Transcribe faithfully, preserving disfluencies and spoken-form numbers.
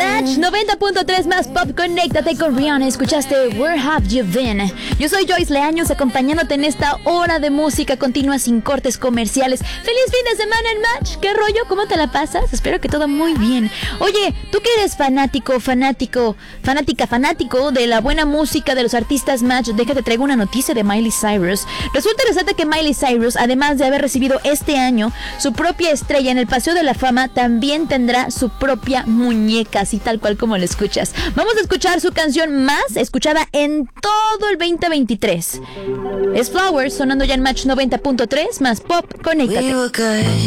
Match noventa punto tres más pop, conéctate con Rihanna. Escuchaste Where Have You Been. Yo soy Joyce Leaños, acompañándote en esta hora de música continua sin cortes comerciales. ¡Feliz fin de semana en Match! ¿Qué rollo? ¿Cómo te la pasas? Espero que todo muy bien. Oye, tú que eres fanático, fanático, fanática, fanático de la buena música de los artistas Match, déjate traigo una noticia de Miley Cyrus. Resulta resalta que Miley Cyrus, además de haber recibido este año su propia estrella en el Paseo de la Fama, también tendrá su propia muñeca, así tal cual como lo escuchas. Vamos a escuchar su canción más escuchada en todo el veinte veintitrés. Es Flowers, sonando ya en Match noventa punto tres más pop, conéctate.